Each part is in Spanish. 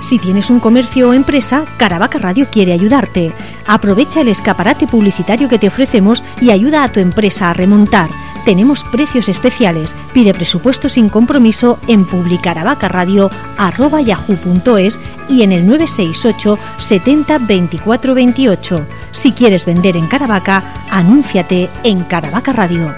Si tienes un comercio o empresa, Caravaca Radio quiere ayudarte. Aprovecha el escaparate publicitario que te ofrecemos y ayuda a tu empresa a remontar. Tenemos precios especiales. Pide presupuesto sin compromiso en publicaravacaradio@yahoo.es y en el 968 70 24 28. Si quieres vender en Caravaca, anúnciate en Caravaca Radio.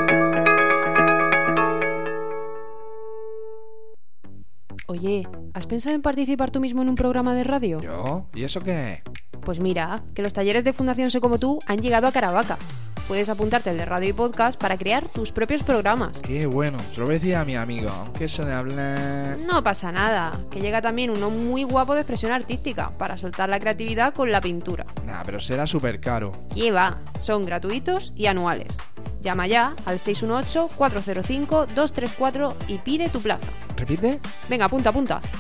Oye, ¿has pensado en participar tú mismo en un programa de radio? ¿Yo? ¿Y eso qué es? Pues mira, que los talleres de Fundación Sé Como Tú han llegado a Caravaca. Puedes apuntarte al de radio y podcast para crear tus propios programas. Qué bueno, se lo voy a decir a mi amigo, aunque se le habla... No pasa nada, que llega también uno muy guapo de expresión artística, para soltar la creatividad con la pintura. Nah, pero será súper caro. ¿Qué va? Son gratuitos y anuales. Llama ya al 618-405-234 y pide tu plaza. ¿Repite? Venga, apunta.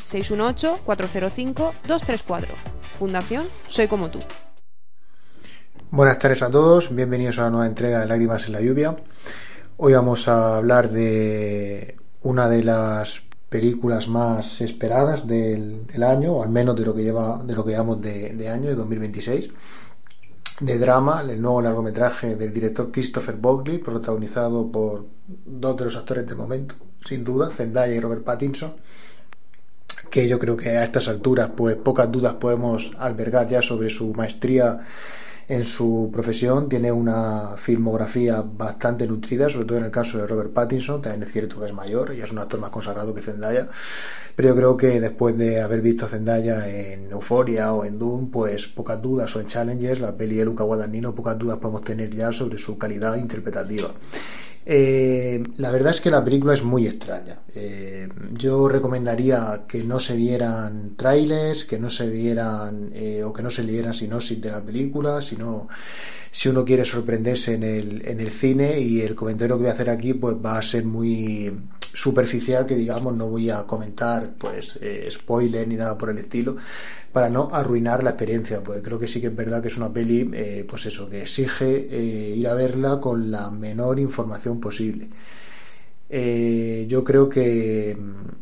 618-405-234. Fundación Soy Como Tú. Buenas tardes a todos, bienvenidos a la nueva entrega de Lágrimas en la Lluvia. Hoy vamos a hablar de una de las películas más esperadas del año, o al menos de lo que llevamos de año, de 2026. De drama, el nuevo largometraje del director Christopher Buckley, protagonizado por dos de los actores del momento, sin duda, Zendaya y Robert Pattinson, que yo creo que a estas alturas pues pocas dudas podemos albergar ya sobre su maestría en su profesión. Tiene una filmografía bastante nutrida, sobre todo en el caso de Robert Pattinson. También es cierto que es mayor y es un actor más consagrado que Zendaya, pero yo creo que después de haber visto a Zendaya en Euphoria o en Dune, pues pocas dudas, o en Challengers, la peli de Luca Guadagnino, pocas dudas podemos tener ya sobre su calidad interpretativa. La verdad es que la película es muy extraña. Yo recomendaría que no se vieran trailers, que no se vieran o que no se leyeran sinopsis de la película, sino si uno quiere sorprenderse en el cine. Y el comentario que voy a hacer aquí pues va a ser muy superficial, que digamos, no voy a comentar pues spoiler ni nada por el estilo, para no arruinar la experiencia, pues creo que sí que es verdad que es una peli pues eso, que exige ir a verla con la menor información posible. Yo creo que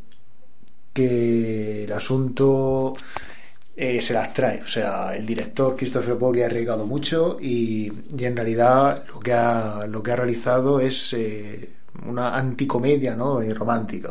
el asunto se las trae, o sea, el director Christopher Buckley ha arriesgado mucho y en realidad lo que ha realizado es una anticomedia, ¿no? Romántica.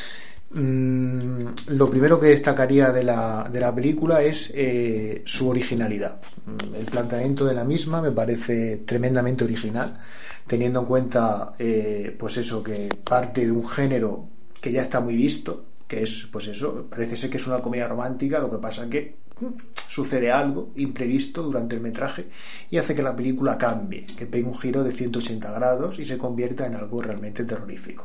Lo primero que destacaría de la película es su originalidad. El planteamiento de la misma me parece tremendamente original, teniendo en cuenta pues eso, que parte de un género que ya está muy visto, que es pues eso, parece ser que es una comedia romántica. Lo que pasa es que sucede algo imprevisto durante el metraje y hace que la película cambie, que pegue un giro de 180 grados y se convierta en algo realmente terrorífico.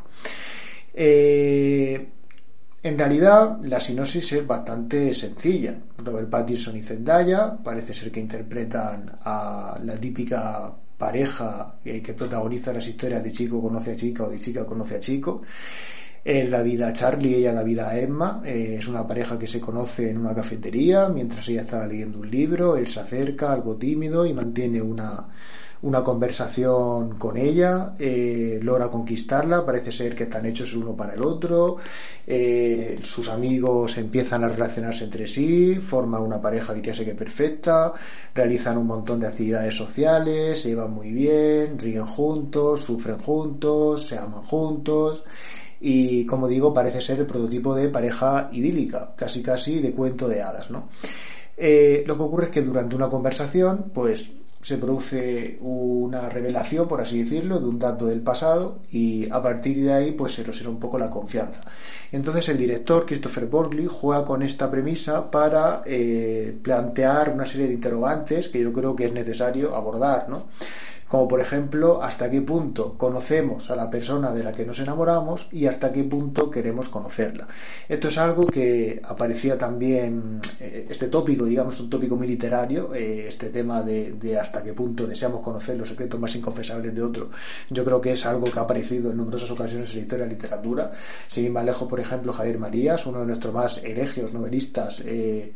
En realidad la sinopsis es bastante sencilla. Robert Pattinson y Zendaya parece ser que interpretan a la típica pareja que protagoniza las historias de chico conoce a chica o de chica conoce a chico. Él la vida a Charlie, ella la vida a Emma. Es una pareja que se conoce en una cafetería mientras ella estaba leyendo un libro. Él se acerca, algo tímido, y mantiene una conversación con ella. Logra conquistarla. Parece ser que están hechos el uno para el otro. Sus amigos empiezan a relacionarse entre sí, forman una pareja, diríase que perfecta, realizan un montón de actividades sociales, se llevan muy bien, ríen juntos, sufren juntos, se aman juntos. Y como digo, parece ser el prototipo de pareja idílica, casi de cuento de hadas, ¿no? Lo que ocurre es que durante una conversación pues se produce una revelación, por así decirlo, de un dato del pasado, y a partir de ahí pues se erosiona un poco la confianza. Entonces el director Christopher Buckley juega con esta premisa para plantear una serie de interrogantes que yo creo que es necesario abordar, ¿no? Como por ejemplo, hasta qué punto conocemos a la persona de la que nos enamoramos y hasta qué punto queremos conocerla. Esto es algo que aparecía también, este tópico, digamos, un tópico muy literario, este tema de hasta qué punto deseamos conocer los secretos más inconfesables de otro. Yo creo que es algo que ha aparecido en numerosas ocasiones en la historia de la literatura. Sin ir más lejos, por ejemplo, Javier Marías, uno de nuestros más heregios novelistas,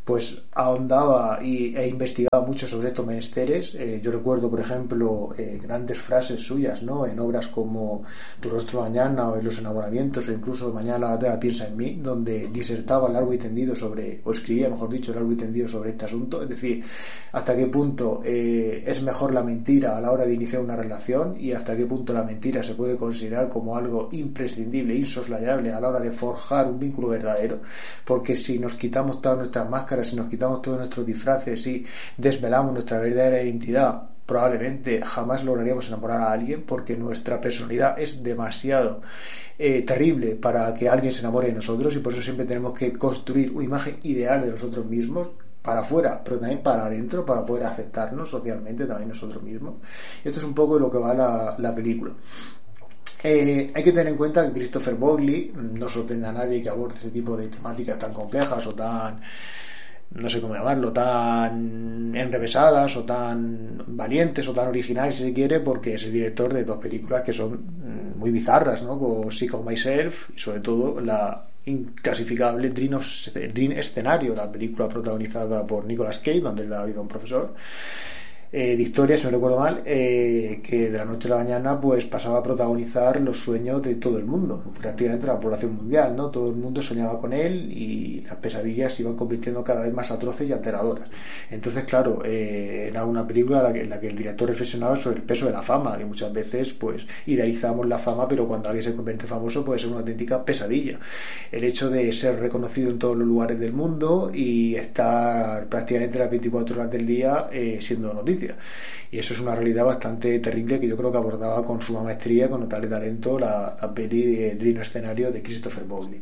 pues ahondaba e investigaba mucho sobre estos menesteres. Yo recuerdo, por ejemplo, grandes frases suyas, ¿no?, en obras como Tu rostro mañana o En los enamoramientos, o incluso Mañana la batalla piensa en mí, donde disertaba largo y tendido sobre, o escribía, mejor dicho, largo y tendido sobre este asunto. Es decir, hasta qué punto es mejor la mentira a la hora de iniciar una relación, y hasta qué punto la mentira se puede considerar como algo imprescindible, insoslayable a la hora de forjar un vínculo verdadero, porque si nos quitamos todas nuestras máscaras, si nos quitamos todos nuestros disfraces y desvelamos nuestra verdadera identidad, probablemente jamás lograríamos enamorar a alguien, porque nuestra personalidad es demasiado terrible para que alguien se enamore de nosotros, y por eso siempre tenemos que construir una imagen ideal de nosotros mismos para afuera, pero también para adentro, para poder aceptarnos socialmente también nosotros mismos. Y esto es un poco de lo que va la película. Hay que tener en cuenta que Christopher Bogli no sorprende a nadie que aborde este tipo de temáticas tan complejas o tan, no sé cómo llamarlo, tan enrevesadas o tan valientes o tan originales, si se quiere, porque es el director de dos películas que son muy bizarras, ¿no?, como Sick of Myself y sobre todo la inclasificable Dream Escenario, la película protagonizada por Nicolas Cage, donde él da vida a un profesor de historia, si no recuerdo mal, que de la noche a la mañana pues pasaba a protagonizar los sueños de todo el mundo, prácticamente la población mundial, ¿no? Todo el mundo soñaba con él y las pesadillas se iban convirtiendo cada vez más atroces y alteradoras. Entonces, claro, era una película en la que el director reflexionaba sobre el peso de la fama, que muchas veces pues idealizamos la fama, pero cuando alguien se convierte famoso puede ser una auténtica pesadilla. El hecho de ser reconocido en todos los lugares del mundo y estar prácticamente las 24 horas del día siendo noticia. Y eso es una realidad bastante terrible que yo creo que abordaba con suma maestría, con notable talento, la peli de Dream Escenario de Christopher Bogli.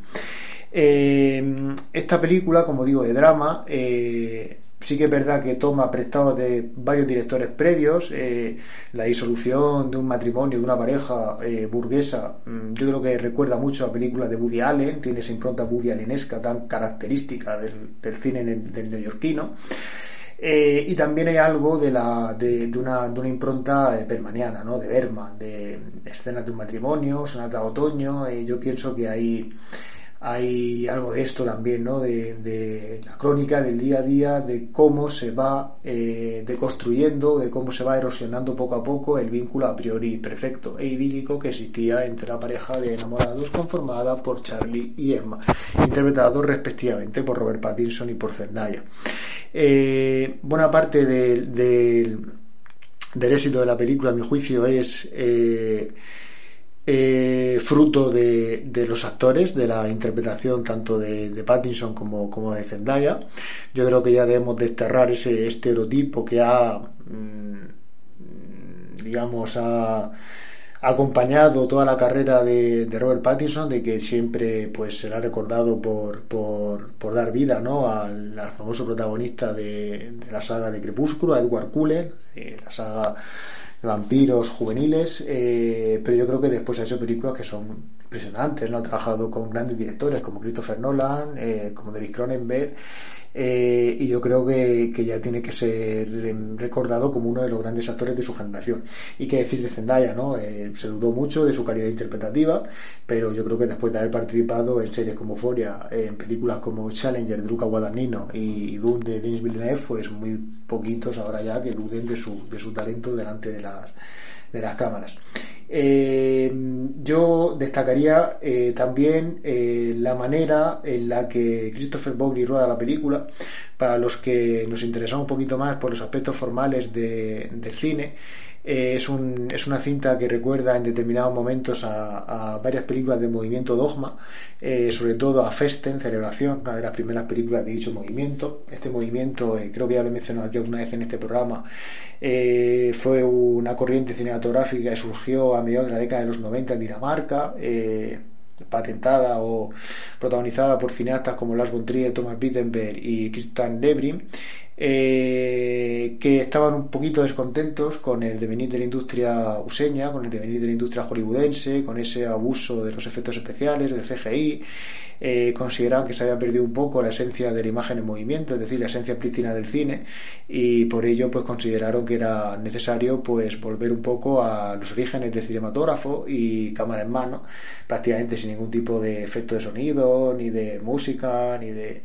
Esta película, como digo, de drama, sí que es verdad que toma prestado de varios directores previos. La disolución de un matrimonio, de una pareja burguesa, yo creo que recuerda mucho a películas de Woody Allen, tiene esa impronta Woody Allenesca tan característica del cine del neoyorquino. Y también hay algo de una impronta bermaniana, ¿no?, de Bergman, de escenas de un matrimonio, sonata de otoño. Yo pienso que hay algo de esto también, ¿no?, de la crónica del día a día, de cómo se va deconstruyendo, de cómo se va erosionando poco a poco el vínculo a priori perfecto e idílico que existía entre la pareja de enamorados conformada por Charlie y Emma, interpretados respectivamente por Robert Pattinson y por Zendaya. Buena parte del éxito de la película, a mi juicio, es fruto de los actores, de la interpretación tanto de Pattinson como de Zendaya. Yo creo que ya debemos desterrar ese estereotipo que ha acompañado toda la carrera de Robert Pattinson, de que siempre pues será recordado por dar vida, ¿no?, al famoso protagonista de la saga de Crepúsculo, a Edward Cullen, la saga de vampiros juveniles, pero yo creo que después ha hecho películas que son impresionantes, ¿no? Ha trabajado con grandes directores como Christopher Nolan, como David Cronenberg, y yo creo que ya tiene que ser recordado como uno de los grandes actores de su generación. Y qué decir de Zendaya, ¿no? Se dudó mucho de su calidad interpretativa, pero yo creo que después de haber participado en series como Euphoria, en películas como Challenger de Luca Guadagnino y Dune de Denis Villeneuve, pues muy poquitos ahora ya que duden de su talento delante de las cámaras. Yo destacaría también la manera en la que Christopher Bogli rueda la película. Para los que nos interesamos un poquito más por los aspectos formales del cine, es una cinta que recuerda en determinados momentos a varias películas del movimiento Dogma, sobre todo a Festen, Celebración, una de las primeras películas de dicho movimiento. Este movimiento, creo que ya lo he mencionado aquí alguna vez en este programa, fue una corriente cinematográfica que surgió a mediados de la década de los 90 en Dinamarca, patentada o protagonizada por cineastas como Lars von Trier, Thomas Vinterberg y Christian Lebrin, que estaban un poquito descontentos con el devenir de la industria useña, con el devenir de la industria hollywoodense, con ese abuso de los efectos especiales, del CGI. Consideraban que se había perdido un poco la esencia de la imagen en movimiento, es decir, la esencia prístina del cine, y por ello pues consideraron que era necesario pues volver un poco a los orígenes del cinematógrafo y cámara en mano, prácticamente sin ningún tipo de efecto de sonido, ni de música, ni de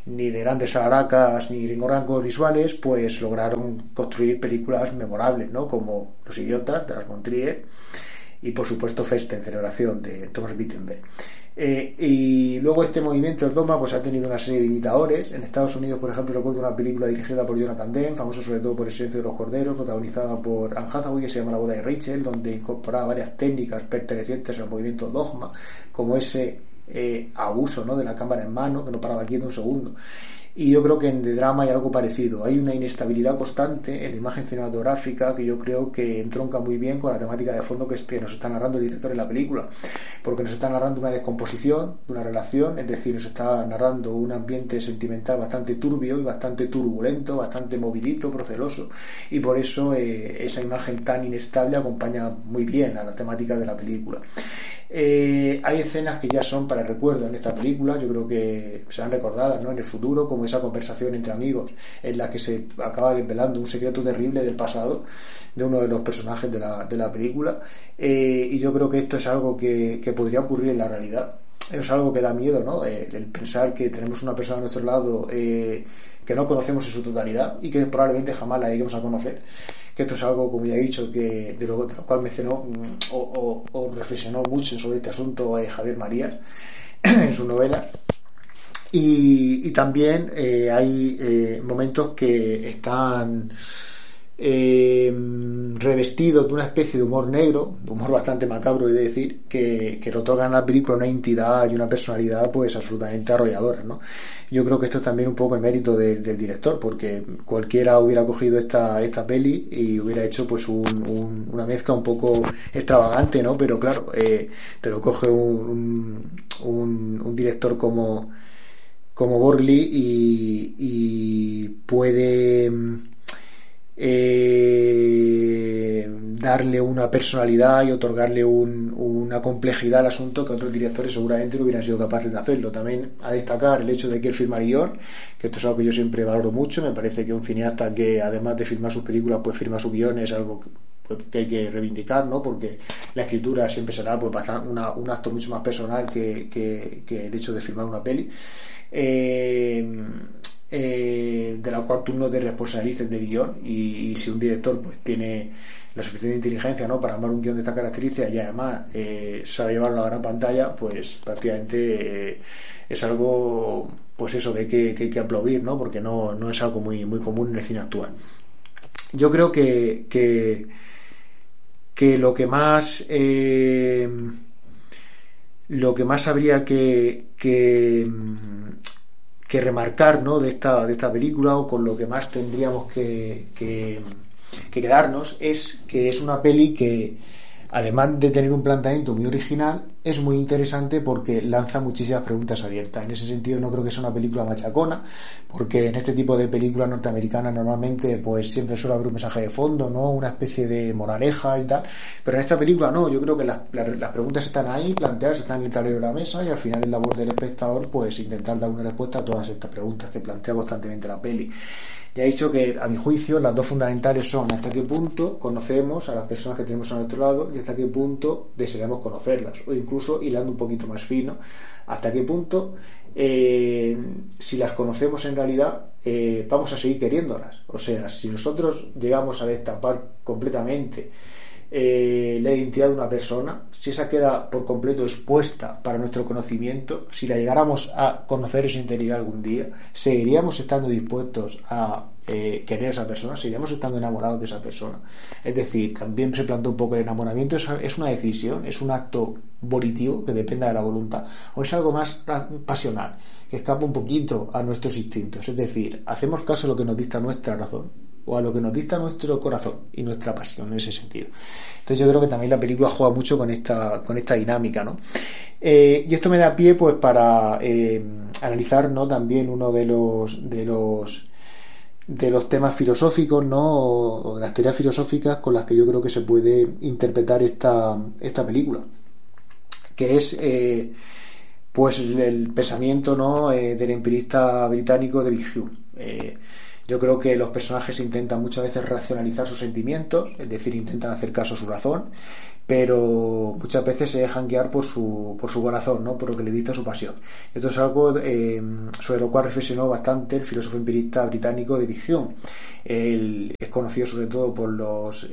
ni de grandes alharacas ni de rangos visuales, pues lograron construir películas memorables, ¿no? Como Los idiotas de Lars von Trier y por supuesto Festen, Celebración de Thomas Wittenberg. Y luego este movimiento del dogma pues ha tenido una serie de imitadores. En Estados Unidos, por ejemplo, recuerdo una película dirigida por Jonathan Demme, famoso sobre todo por El silencio de los corderos, protagonizada por Anne Hathaway, que se llama La boda de Rachel, donde incorporaba varias técnicas pertenecientes al movimiento dogma, como ese abuso, ¿no?, de la cámara en mano, que no paraba quieto un segundo. Y yo creo que en The Drama hay algo parecido. Hay una inestabilidad constante en la imagen cinematográfica que yo creo que entronca muy bien con la temática de fondo que nos está narrando el director en la película, porque nos está narrando una descomposición de una relación, es decir, nos está narrando un ambiente sentimental bastante turbio y bastante turbulento, bastante movidito, proceloso, y por eso esa imagen tan inestable acompaña muy bien a la temática de la película. Hay escenas que ya son para el recuerdo en esta película, yo creo que serán recordadas, ¿no?, en el futuro, como esa conversación entre amigos en la que se acaba desvelando un secreto terrible del pasado de uno de los personajes de la película, y yo creo que esto es algo que podría ocurrir en la realidad. Es algo que da miedo, ¿no? El pensar que tenemos una persona a nuestro lado que no conocemos en su totalidad y que probablemente jamás la lleguemos a conocer. Que esto es algo, como ya he dicho, que de lo cual mencionó o reflexionó mucho sobre este asunto Javier Marías en su novela. Y también hay momentos que están revestidos de una especie de humor negro, de humor bastante macabro, he de decir, que le otorgan a la película una entidad y una personalidad pues absolutamente arrolladoras, ¿no? Yo creo que esto es también un poco el mérito del director, porque cualquiera hubiera cogido esta peli y hubiera hecho pues una mezcla un poco extravagante, ¿no? Pero claro, te lo coge un director como Borgli y puede darle una personalidad y otorgarle una complejidad al asunto que otros directores seguramente no hubieran sido capaces de hacerlo. También a destacar el hecho de que él firma el guión, que esto es algo que yo siempre valoro mucho. Me parece que un cineasta que además de filmar sus películas pues firma su guión es algo que hay que reivindicar, ¿no? Porque la escritura siempre será pues un acto mucho más personal que el hecho de filmar una peli, de la cual tú no te responsabilices del guión, y si un director pues tiene la suficiente inteligencia, ¿no?, para armar un guión de estas características y además sabe llevarlo a la gran pantalla, pues prácticamente es algo pues eso que hay que aplaudir, ¿no?, porque no es algo muy, muy común en el cine actual. Yo creo que lo que más habría que remarcar, ¿no?, de esta película, o con lo que más tendríamos que quedarnos, es que es una peli que, además de tener un planteamiento muy original, es muy interesante porque lanza muchísimas preguntas abiertas. En ese sentido no creo que sea una película machacona, porque en este tipo de películas norteamericanas normalmente pues siempre suele haber un mensaje de fondo, ¿no?, una especie de moraleja y tal, pero en esta película no. Yo creo que las preguntas están ahí planteadas, están en el tablero de la mesa, y al final es labor del espectador pues intentar dar una respuesta a todas estas preguntas que plantea constantemente la peli. Ya he dicho que, a mi juicio, las dos fundamentales son hasta qué punto conocemos a las personas que tenemos a nuestro lado y hasta qué punto deseamos conocerlas, o incluso hilando un poquito más fino, hasta qué punto si las conocemos en realidad vamos a seguir queriéndolas. O sea, si nosotros llegamos a destapar completamente la identidad de una persona, si esa queda por completo expuesta para nuestro conocimiento, si la llegáramos a conocer esa integridad algún día, ¿seguiríamos estando dispuestos a querer a esa persona? ¿Seguiríamos estando enamorados de esa persona? Es decir, también se plantea un poco el enamoramiento. ¿Es una decisión? ¿Es un acto volitivo que dependa de la voluntad? ¿O es algo más pasional, que escapa un poquito a nuestros instintos? Es decir, ¿hacemos caso a lo que nos dicta nuestra razón o a lo que nos dicta nuestro corazón y nuestra pasión en ese sentido? Entonces yo creo que también la película juega mucho con esta dinámica, ¿no? Y esto me da pie pues para analizar, ¿no?, también uno de los temas filosóficos, ¿no?, o de las teorías filosóficas con las que yo creo que se puede interpretar esta película, que es pues el pensamiento, ¿no?, del empirista británico David Hume. Yo creo que los personajes intentan muchas veces racionalizar sus sentimientos, es decir, intentan hacer caso a su razón, pero muchas veces se dejan guiar por su corazón, ¿no? Por lo que le dicta su pasión. Esto es algo sobre lo cual reflexionó bastante el filósofo empirista británico David Hume. Él es conocido sobre todo por los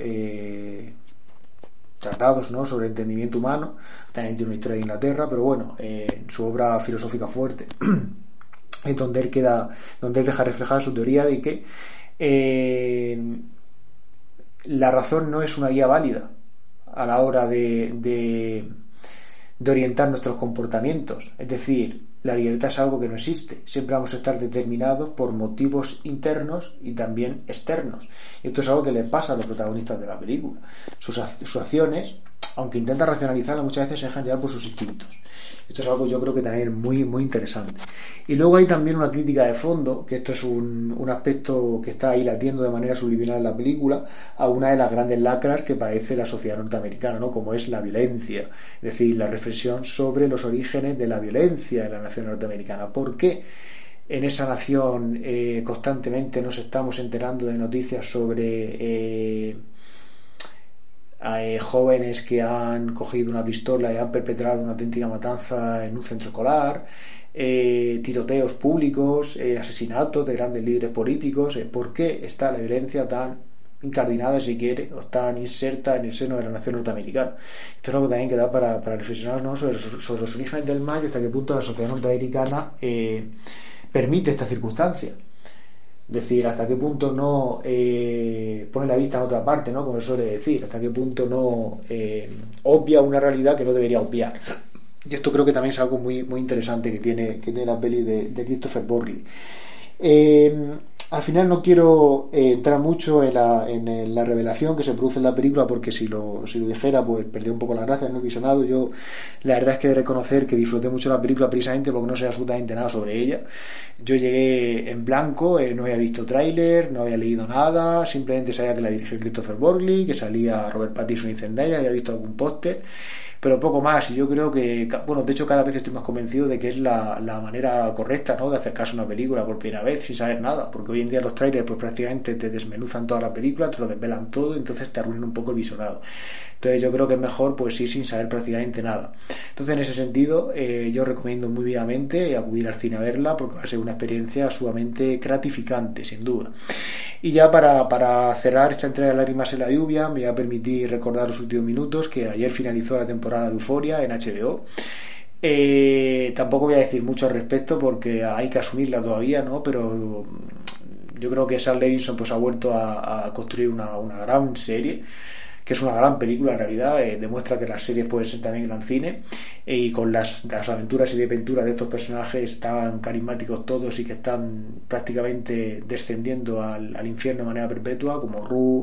tratados, ¿no?, sobre entendimiento humano. También tiene una historia de Inglaterra, pero bueno, su obra filosófica fuerte es donde él deja reflejada su teoría de que la razón no es una guía válida a la hora de orientar nuestros comportamientos. Es decir, la libertad es algo que no existe. Siempre vamos a estar determinados por motivos internos y también externos. Y esto es algo que le pasa a los protagonistas de la película. Sus acciones, aunque intentan racionalizarlas, muchas veces se dejan llevar por sus instintos. Esto es algo, yo creo, que también es muy, muy interesante. Y luego hay también una crítica de fondo, que esto es un aspecto que está ahí latiendo de manera subliminal en la película, a una de las grandes lacras que padece la sociedad norteamericana, ¿no?, como es la violencia. Es decir, la reflexión sobre los orígenes de la violencia de la nación norteamericana. ¿Por qué en esa nación constantemente nos estamos enterando de noticias sobre jóvenes que han cogido una pistola y han perpetrado una auténtica matanza en un centro escolar, tiroteos públicos, asesinatos de grandes líderes políticos? ¿Por qué está la violencia tan incardinada, si quiere, o tan inserta en el seno de la nación norteamericana? Esto es algo también que da para reflexionar, ¿no?, sobre los orígenes del mal y hasta qué punto la sociedad norteamericana permite esta circunstancia. Es decir, hasta qué punto no pone la vista en otra parte, ¿no?, como se suele decir, hasta qué punto no obvia una realidad que no debería obviar. Y esto creo que también es algo muy, muy interesante que tiene la peli de Christopher Borgli. Al final no quiero entrar mucho en la revelación que se produce en la película, porque si lo dijera, pues perdí un poco la gracia, no he visionado. Yo la verdad es que he de reconocer que disfruté mucho la película precisamente porque no sé absolutamente nada sobre ella. Yo llegué en blanco, no había visto tráiler, no había leído nada, simplemente sabía que la dirigió Christopher Borgli, que salía Robert Pattinson y Zendaya, había visto algún póster, pero poco más. Y yo creo que, bueno, de hecho cada vez estoy más convencido de que es la manera correcta, ¿no?, de acercarse a una película por primera vez sin saber nada, porque hoy en día los trailers pues prácticamente te desmenuzan toda la película, te lo desvelan todo, entonces te arruinan un poco el visionado. Entonces yo creo que es mejor pues ir sin saber prácticamente nada. Entonces en ese sentido yo recomiendo muy vivamente acudir al cine a verla, porque va a ser una experiencia sumamente gratificante, sin duda. Y ya para cerrar esta entrega de Lágrimas en la lluvia, me voy a permitir recordar los últimos minutos que ayer finalizó la temporada de Euphoria en HBO. Tampoco voy a decir mucho al respecto porque hay que asumirla todavía, ¿no?, pero yo creo que Sam Levinson pues ha vuelto a construir una gran serie, que es una gran película en realidad. Demuestra que las series pueden ser también gran cine, y con las aventuras y desventuras de estos personajes tan carismáticos todos y que están prácticamente descendiendo al infierno de manera perpetua, como Rue,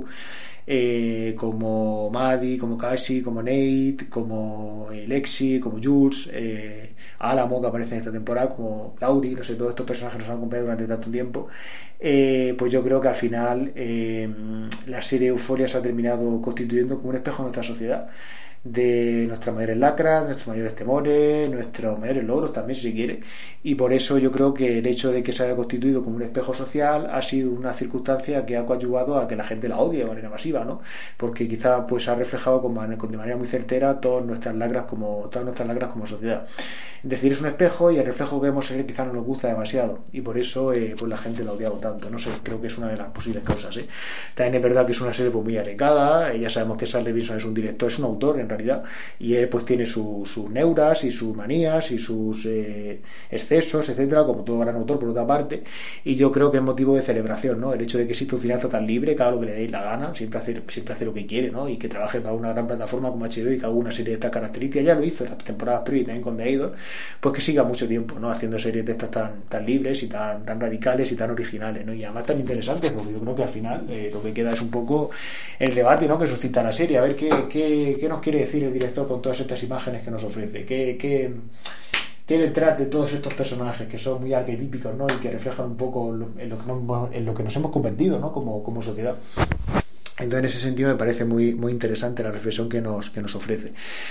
como Maddie, como Cassie, como Nate, como Lexi, como Jules, Alamo, que aparece en esta temporada, como Laurie, no sé, todos estos personajes nos han acompañado durante tanto tiempo. Pues yo creo que al final la serie Euphoria se ha terminado constituyendo como un espejo de nuestra sociedad, de nuestras mayores lacras, nuestros mayores temores, nuestros mayores logros también, si se quiere. Y por eso yo creo que el hecho de que se haya constituido como un espejo social ha sido una circunstancia que ha coadyuvado a que la gente la odie de manera masiva, ¿no? Porque quizá pues ha reflejado de manera muy certera todas nuestras lacras como sociedad. Es decir, es un espejo, y el reflejo que vemos en él quizá no nos gusta demasiado, y por eso pues la gente la ha odiado tanto. No sé, creo que es una de las posibles causas. También es verdad que es una serie pues muy arriesgada. Ya sabemos que Sam Levinson es un director, es un autor en realidad, y él pues tiene sus neuras y sus manías y sus excesos, etcétera, como todo gran autor por otra parte. Y yo creo que es motivo de celebración, ¿no?, el hecho de que exista un cineasta tan libre, que haga lo que le dé la gana, siempre hace lo que quiere, ¿no?, y que trabaje para una gran plataforma como HBO y que haga una serie de estas características. Ya lo hizo en las temporadas previas también con The Idol. Pues que siga mucho tiempo, ¿no?, haciendo series de estas tan libres y tan radicales y tan originales, ¿no?, y además tan interesantes, porque yo creo que al final lo que queda es un poco el debate, ¿no?, que suscita la serie, a ver qué nos quiere decir el director con todas estas imágenes que nos ofrece, qué detrás de todos estos personajes que son muy arquetípicos, ¿no?, y que reflejan un poco en lo que nos hemos convertido, ¿no?, como sociedad. Entonces, en ese sentido, me parece muy, muy interesante la reflexión que nos ofrece.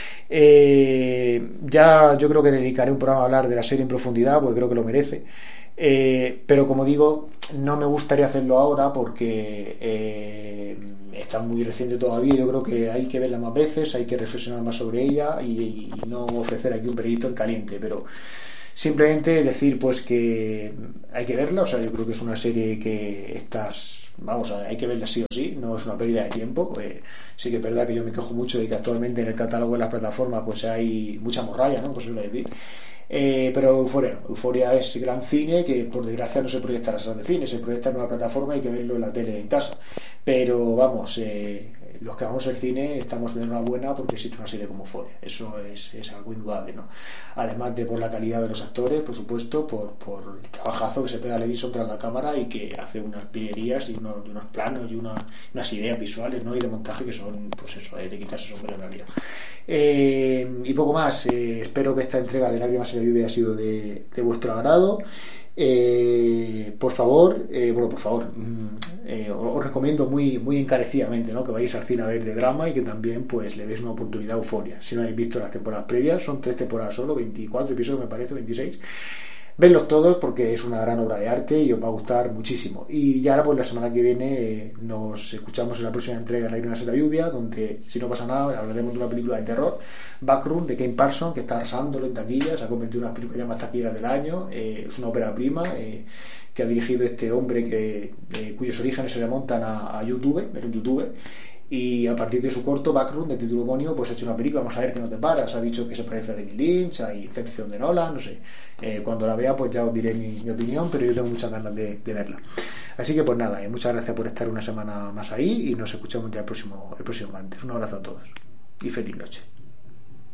Ya yo creo que dedicaré un programa a hablar de la serie en profundidad, porque creo que lo merece. Pero como digo, no me gustaría hacerlo ahora porque está muy reciente todavía. Yo creo que hay que verla más veces, hay que reflexionar más sobre ella y no ofrecer aquí un veredicto en caliente, pero simplemente decir pues que hay que verla. O sea, yo creo que es una serie que hay que verla sí o sí, no es una pérdida de tiempo. Sí que es verdad que yo me quejo mucho de que actualmente en el catálogo de las plataformas pues hay mucha morralla, ¿no? Pues se suele decir. Pero Euforia es gran cine que por desgracia no se proyecta en las salas de cine, se proyecta en una plataforma y hay que verlo en la tele en casa. Pero vamos, los que vamos al cine estamos de enhorabuena porque existe una serie como Euforia. Eso es algo indudable, ¿no? Además de por la calidad de los actores, por supuesto, por el trabajazo que se pega Levinson tras la cámara y que hace unas pillerías y unos planos y unas ideas visuales, ¿no? Y de montaje que son, pues eso, de quitarse sombrero en realidad. Y poco más. Espero que esta entrega de Lágrimas en la lluvia haya sido de vuestro agrado. Por favor, os recomiendo muy, muy encarecidamente, ¿no? Que vayáis al cine a ver de drama y que también pues le deis una oportunidad a Euforia. Si no habéis visto las temporadas previas, son 3 temporadas solo, 24 episodios me parece, 26. Vedlos todos porque es una gran obra de arte y os va a gustar muchísimo. Y ya ahora pues la semana que viene nos escuchamos en la próxima entrega de Lágrimas en la lluvia, donde si no pasa nada hablaremos de una película de terror, Backroom, de Kane Parsons, que está arrasándolo en taquillas, se ha convertido en una película ya más taquillera del año. Es una ópera prima que ha dirigido este hombre cuyos orígenes se remontan a YouTube, era un youtuber. Y a partir de su corto Backroom, de título homónimo, pues ha hecho una película. Vamos a ver qué no te paras. Ha dicho que se parece a David Lynch, a Inception de Nolan, no sé. Cuando la vea pues ya os diré mi opinión, pero yo tengo muchas ganas de verla. Así que pues nada, muchas gracias por estar una semana más ahí y nos escuchamos ya el próximo martes. Un abrazo a todos y feliz noche.